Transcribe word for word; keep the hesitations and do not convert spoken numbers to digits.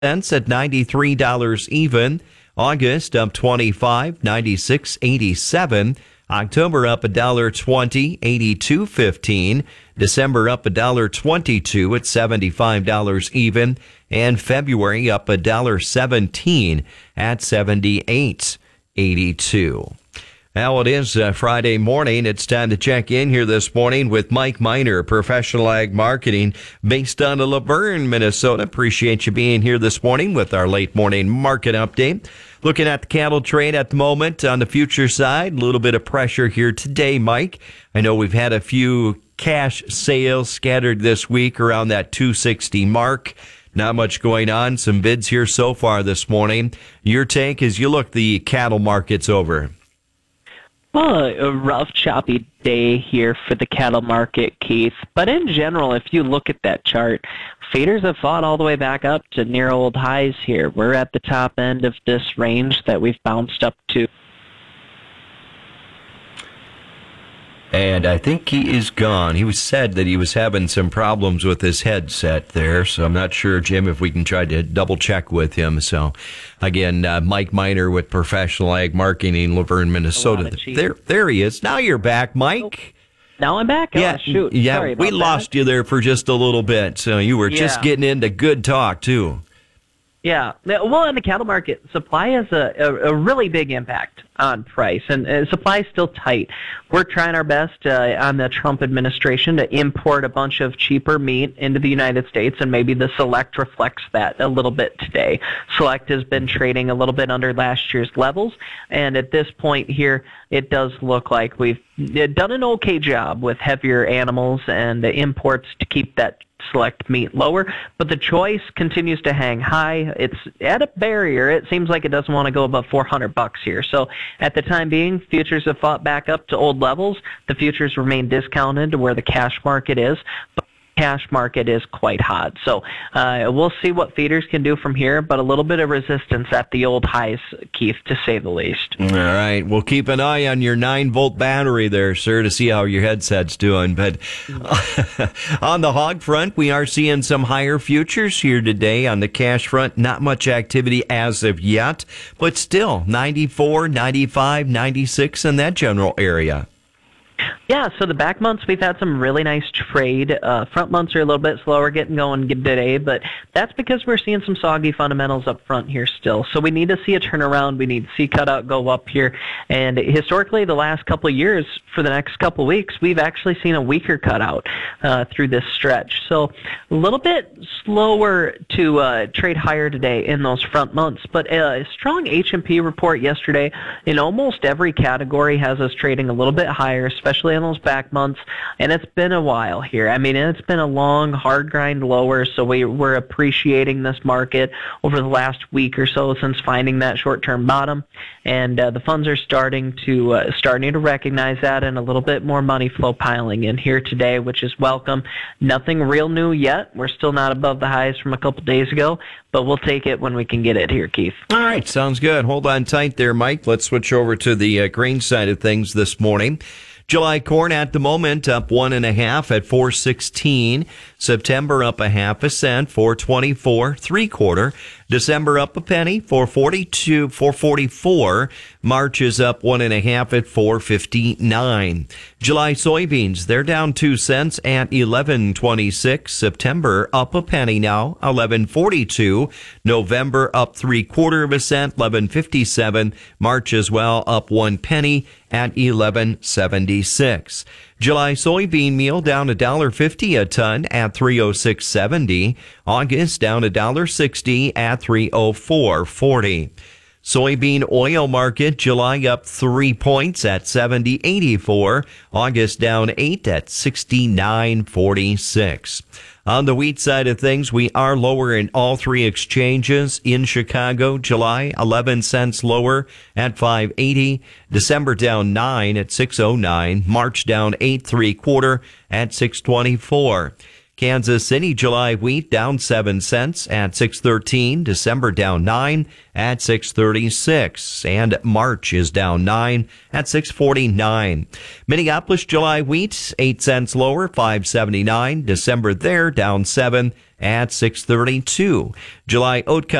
cents at ninety-three dollars even. August up twenty-five, ninety-six eighty-seven. October up one dollar twenty, eighty-two fifteen. December up one dollar twenty-two at seventy-five dollars even. And February up one dollar seventeen at seventy-eight eighty-two. Now it is uh, Friday morning. It's time to check in here this morning with Mike Miner, Professional Ag Marketing, based out of Laverne, Minnesota. Appreciate you being here this morning with our late morning market update. Looking at the cattle trade at the moment on the future side, a little bit of pressure here today, Mike. I know we've had a few cash sales scattered this week around that two sixty mark. Not much going on. Some bids here so far this morning. Your take as you look the cattle markets over. Well, a rough, choppy day here for the cattle market, Keith. But in general, if you look at that chart, feeders have fought all the way back up to near old highs here. We're at the top end of this range that we've bounced up to. And I think he is gone. He was said that he was having some problems with his headset there, so I'm not sure, Jim, if we can try to double check with him. So, again, uh, Mike Miner with Professional Ag Marketing, Laverne, Minnesota. There, there he is. Now you're back, Mike. Now I'm back. Yeah, oh, shoot. yeah. Sorry about we lost that. you there for just a little bit, so you were yeah. just getting into good talk too. Yeah. Well, in the cattle market, supply has a, a, a really big impact on price, and uh, supply is still tight. We're trying our best uh, on the Trump administration to import a bunch of cheaper meat into the United States, and maybe the Select reflects that a little bit today. Select has been trading a little bit under last year's levels, and at this point here, it does look like we've done an okay job with heavier animals and the imports to keep that Select meat lower, but the choice continues to hang high. It's at a barrier. It seems like it doesn't want to go above four hundred bucks here. So at the time being, futures have fought back up to old levels. The futures remain discounted to where the cash market is, but the cash market is quite hot. So uh, we'll see what feeders can do from here, but a little bit of resistance at the old highs, Keith, to say the least. All right. We'll keep an eye on your nine-volt battery there, sir, to see how your headset's doing. But on the hog front, we are seeing some higher futures here today. On the cash front, not much activity as of yet, but still ninety-four, ninety-five, ninety-six in that general area. Yeah, so the back months, we've had some really nice trade. Uh, front months are a little bit slower getting going today, but that's because we're seeing some soggy fundamentals up front here still. So we need to see a turnaround. We need to see cutout go up here. And historically, the last couple of years, for the next couple of weeks, we've actually seen a weaker cutout uh, through this stretch. So a little bit slower to uh, trade higher today in those front months. But a strong H and P report yesterday in almost every category has us trading a little bit higher, especially in those back months, and it's been a while here. I mean, it's been a long, hard grind lower, so we, we're appreciating this market over the last week or so since finding that short-term bottom, and uh, the funds are starting to uh, starting to recognize that, and a little bit more money flow piling in here today, which is welcome. Nothing real new yet. We're still not above the highs from a couple days ago, but we'll take it when we can get it here, Keith. All right, sounds good. Hold on tight there, Mike. Let's switch over to the uh, grain side of things this morning. July corn at the moment up one and a half at four sixteen. September up a half a cent, four twenty-four, three quarter. December up a penny, four forty-two, four forty-four. March is up one and a half at four fifty-nine. July soybeans, they're down two cents at eleven twenty-six. September up a penny now, eleven forty-two. November up three quarter of a cent, eleven fifty-seven. March as well up one penny at eleven seventy-six. July soybean meal down one dollar fifty a ton at three oh six seventy. August down one dollar sixty at three oh four forty. Soybean oil market, July up three points at seventy eighty-four. August down eight at sixty-nine forty-six. On the wheat side of things, we are lower in all three exchanges. In Chicago, July eleven cents lower at five eighty. December down nine at six oh nine. March down eight three quarter at six twenty-four. Kansas City July wheat down seven cents at six thirteen. December down nine at six thirty-six. And March is down nine at six forty-nine. Minneapolis July wheat eight cents lower, five seventy-nine. December there down seven at six thirty-two. July oat